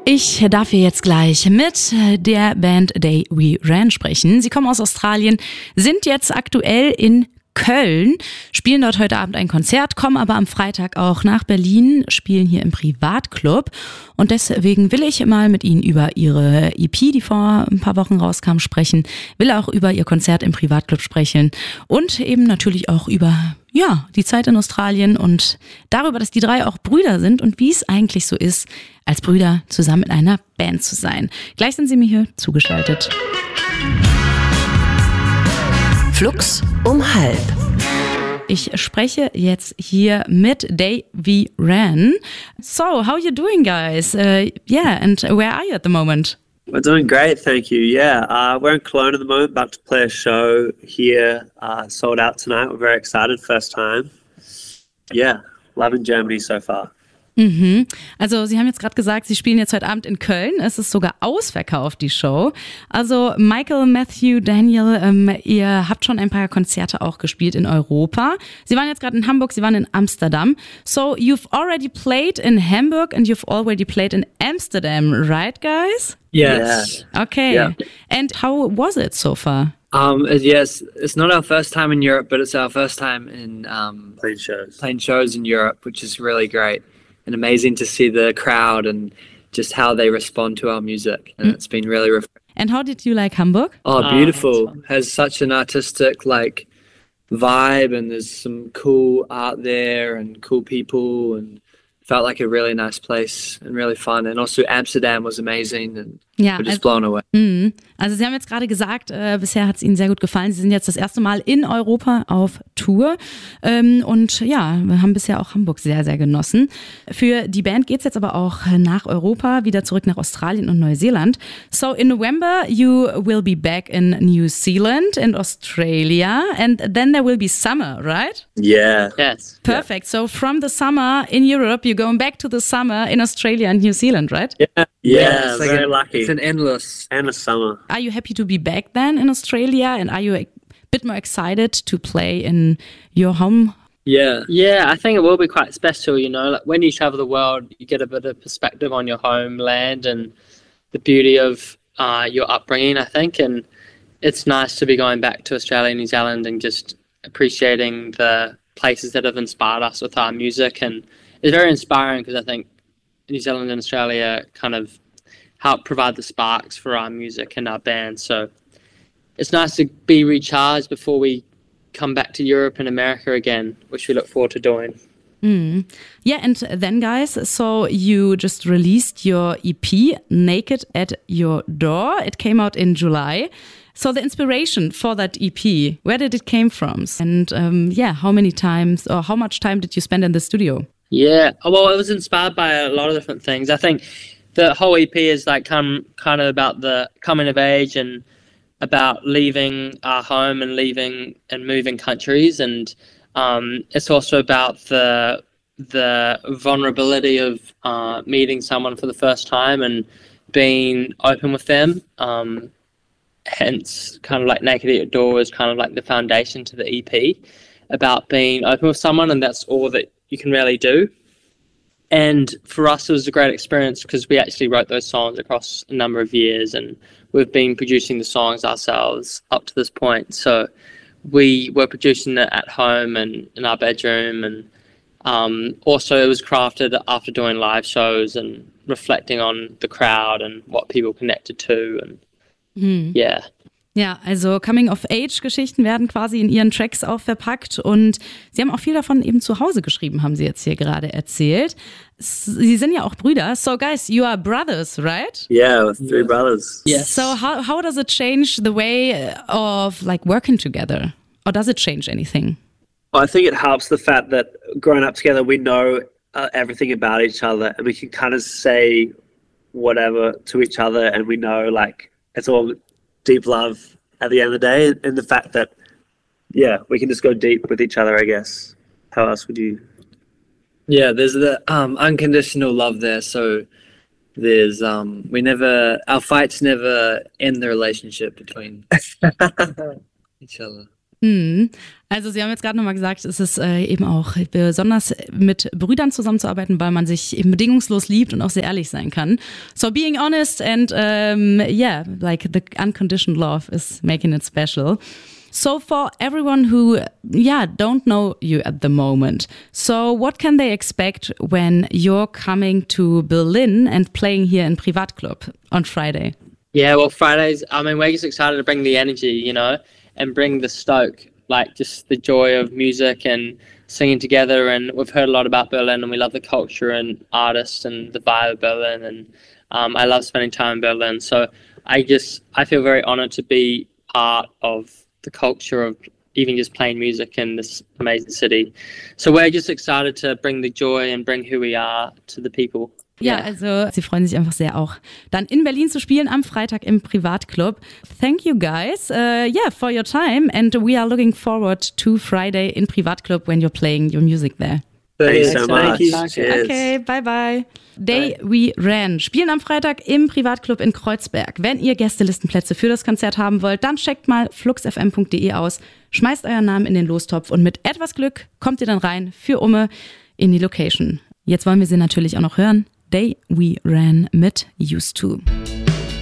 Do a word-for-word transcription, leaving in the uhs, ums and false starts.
Ich darf hier jetzt gleich mit der Band They We Ran sprechen. Sie kommen aus Australien, sind jetzt aktuell in Köln, spielen dort heute Abend ein Konzert, kommen aber am Freitag auch nach Berlin, spielen hier im Privatclub. Und deswegen will ich mal mit Ihnen über Ihre E P, die vor ein paar Wochen rauskam, sprechen, will auch über Ihr Konzert im Privatclub sprechen und eben natürlich auch über ja, die Zeit in Australien und darüber, dass die drei auch Brüder sind und wie es eigentlich so ist, als Brüder zusammen in einer Band zu sein. Gleich sind sie mir hier zugeschaltet. Flux um halb. Ich spreche jetzt hier mit They We Ran. So, how are you doing, guys? Uh, yeah, and where are you at the moment? We're doing great, thank you. Yeah, uh, we're in Cologne at the moment, about to play a show here, uh, sold out tonight. We're very excited, first time. Yeah, loving Germany so far. Mhm. Also Sie haben jetzt gerade gesagt, Sie spielen jetzt heute Abend in Köln. Es ist sogar ausverkauft, die Show. Also Michael, Matthew, Daniel, ähm, ihr habt schon ein paar Konzerte auch gespielt in Europa. Sie waren jetzt gerade in Hamburg, Sie waren in Amsterdam. So you've already played in Hamburg and you've already played in Amsterdam, right, guys? Yes. Okay. Yeah. And how was it so far? Um, yes, it's not our first time in Europe, but it's our first time in um, Playing shows. playing shows in Europe, which is really great and amazing to see the crowd and just how they respond to our music. And mm. it's been really refreshing. And how did you like Hamburg? Oh, beautiful. Has such an artistic like vibe, and there's some cool art there and cool people, and felt like a really nice place and really fun. And also Amsterdam was amazing and ja, we're just also, blown away. Mh. Also Sie haben jetzt gerade gesagt, äh, bisher hat es Ihnen sehr gut gefallen. Sie sind jetzt das erste Mal in Europa auf Tour ähm, und ja, wir haben bisher auch Hamburg sehr, sehr genossen. Für die Band geht es jetzt aber auch nach Europa, wieder zurück nach Australien und Neuseeland. So in November you will be back in New Zealand and Australia and then there will be summer, right? Yeah. Yes. Perfect. So from the summer in Europe, you're going back to the summer in Australia and New Zealand, right? Yeah, yeah, Yeah, it's like very an- lucky. It's an endless. And the summer. Are you happy to be back then in Australia? And are you a bit more excited to play in your home? Yeah. Yeah, I think it will be quite special, you know, like when you travel the world, you get a bit of perspective on your homeland and the beauty of uh, your upbringing, I think. And it's nice to be going back to Australia and New Zealand and just appreciating the places that have inspired us with our music. And it's very inspiring because I think New Zealand and Australia kind of help provide the sparks for our music and our band. So it's nice to be recharged before we come back to Europe and America again, which we look forward to doing. Mm. Yeah, and then guys, so you just released your E P, Naked at Your Door. It came out in July. So the inspiration for that E P, where did it came from? And um, yeah, how many times or how much time did you spend in the studio? Yeah, well, it was inspired by a lot of different things. I think the whole E P is like come kind of about the coming of age and about leaving our home and leaving and moving countries, and um, it's also about the the vulnerability of uh, meeting someone for the first time and being open with them. Um, hence, kind of like Naked at Your Door is kind of like the foundation to the E P, about being open with someone, and that's all that you can really do. And for us, it was a great experience because we actually wrote those songs across a number of years, and we've been producing the songs ourselves up to this point. So we were producing it at home and in our bedroom, and um, also it was crafted after doing live shows and reflecting on the crowd and what people connected to, and Hm. yeah. Ja, also Coming-of-Age-Geschichten werden quasi in ihren Tracks auch verpackt und Sie haben auch viel davon eben zu Hause geschrieben, haben Sie jetzt hier gerade erzählt. Sie sind ja auch Brüder. So guys, you are brothers, right? Yeah, with three brothers. Yes. So how how does it change the way of like working together? Or does it change anything? Well, I think it helps the fact that growing up together, we know uh, everything about each other, and we can kind of say whatever to each other, and we know like it's all deep love at the end of the day, and the fact that yeah, we can just go deep with each other, I guess. How else would you? Yeah, there's the um, unconditional love there. So there's um, we never our fights never end the relationship between each other. Mhm. Also Sie haben jetzt gerade nochmal gesagt, es ist äh, eben auch besonders mit Brüdern zusammenzuarbeiten, weil man sich eben bedingungslos liebt und auch sehr ehrlich sein kann. So being honest and um, yeah, like the unconditional love is making it special. So for everyone who, yeah, don't know you at the moment, so what can they expect when you're coming to Berlin and playing here in Privatclub on Friday? Yeah, well, Fridays, I mean, we're just excited to bring the energy, you know, and bring the stoke, like just the joy of music and singing together. And we've heard a lot about Berlin, and we love the culture and artists and the vibe of Berlin. And um, I love spending time in Berlin. So I just, I feel very honored to be part of the culture of even just playing music in this amazing city. So we're just excited to bring the joy and bring who we are to the people. Ja, also sie freuen sich einfach sehr auch, dann in Berlin zu spielen am Freitag im Privatclub. Thank you guys, uh, yeah, for your time, and we are looking forward to Friday in Privatclub when you're playing your music there. Thank you so Thank much. you. Cheers. Okay, bye bye. Day We Ran spielen am Freitag im Privatclub in Kreuzberg. Wenn ihr Gästelistenplätze für das Konzert haben wollt, dann checkt mal flux f m punkt d e aus, schmeißt euren Namen in den Lostopf und mit etwas Glück kommt ihr dann rein für Umme in die Location. Jetzt wollen wir sie natürlich auch noch hören. Day We Ran mit Used To.